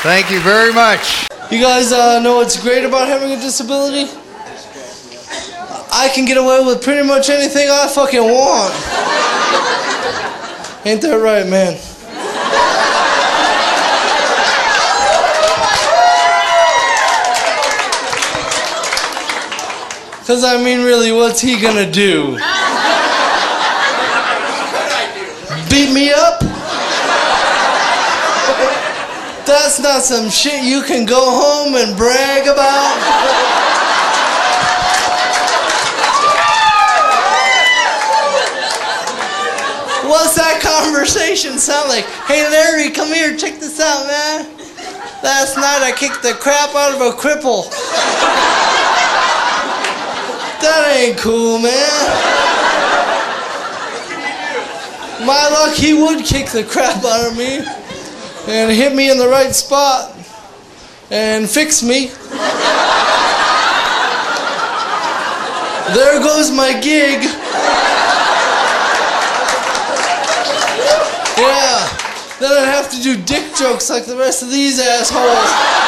Thank you very much. You guys know what's great about having a disability? I can get away with pretty much anything I fucking want. Ain't that right, man? Because, I mean, really, what's he gonna do? Beat me up? That's not some shit you can go home and brag about. What's that conversation sound like? Hey Larry, come here, check this out, man. Last night I kicked the crap out of a cripple. That ain't cool, man. My luck, he would kick the crap out of me and hit me in the right spot and fix me. There goes my gig. Yeah, then I'd have to do dick jokes like the rest of these assholes.